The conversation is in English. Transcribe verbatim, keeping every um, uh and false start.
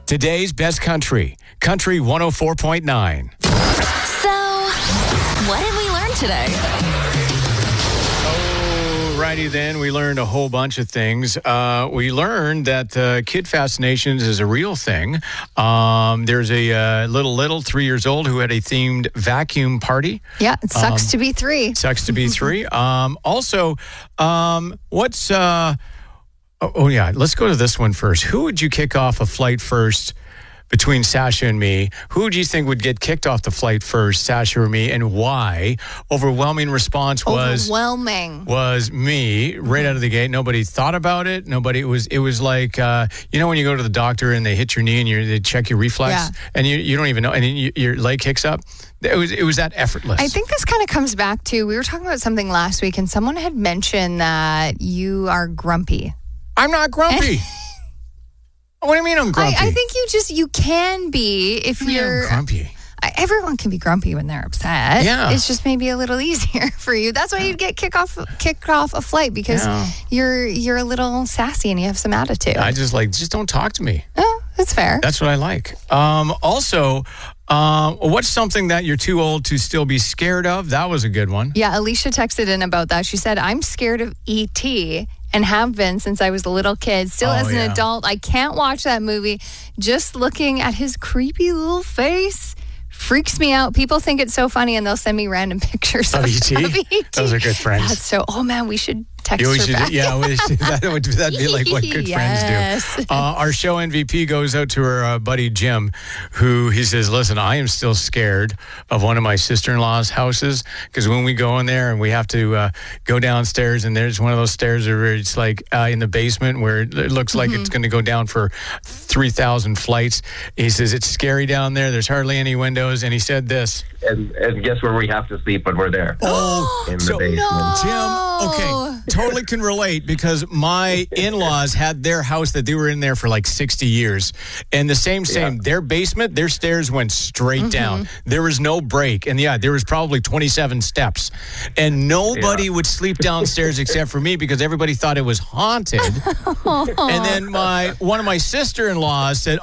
Today's best country, Country one oh four point nine. So, what did we learn today? Alrighty then, we learned a whole bunch of things. Uh, we learned that uh, kid fascinations is a real thing. Um, there's a uh, little, little, three years old who had a themed vacuum party. Yeah, it sucks Um, to be three. Sucks to be three. Um, also, um, what's... Uh, oh, oh, yeah, let's go to this one first. Who would you kick off a flight first between Sasha and me? Who do you think would get kicked off the flight first, Sasha or me, and why? Overwhelming response was... Overwhelming. was me right out of the gate. Nobody thought about it. Nobody, it was, it was like, uh, you know, when you go to the doctor and they hit your knee and you they check your reflex Yeah. and you, you don't even know, and you, your leg kicks up. It was, it was that effortless. I think this kind of comes back to, we were talking about something last week and someone had mentioned that you are grumpy. I'm not grumpy. What do you mean I'm grumpy? I, I think you just, you can be if I mean, I'm you're... grumpy. I- Everyone can be grumpy when they're upset. Yeah. It's just maybe a little easier for you. That's why you'd get kick off, kicked off a flight because Yeah. you're you're a little sassy and you have some attitude. I just like, just don't talk to me. Oh, that's fair. That's what I like. Um, also, um, what's something that you're too old to still be scared of? That was a good one. Yeah, Alicia texted in about that. She said, I'm scared of E T and have been since I was a little kid. Still, Oh, as an yeah. adult, I can't watch that movie. Just looking at his creepy little face freaks me out. People think it's so funny and they'll send me random pictures of, Of E T? of E T. Those are good friends. That's so, oh man, we should text Yeah, we her should, back. yeah, we should, that would that'd be like what good Yes. friends do. Uh, our show M V P goes out to her uh, buddy Jim, who he says, "Listen, I am still scared of one of my sister-in-law's houses because when we go in there and we have to uh, go downstairs, and there's one of those stairs where it's like uh, in the basement where it looks like Mm-hmm. it's going to go down for three thousand flights." He says it's scary down there. There's hardly any windows, and he said this. And, and guess where we have to sleep when we're there? Oh, In so- the basement. Jim, okay, totally can relate because my in-laws had their house that they were in there for like sixty years. And the same, same, Yeah. their basement, their stairs went straight down. There was no break. And yeah, there was probably twenty-seven steps. And nobody Yeah. would sleep downstairs except for me because everybody thought it was haunted. And then my one of my sister-in-laws said,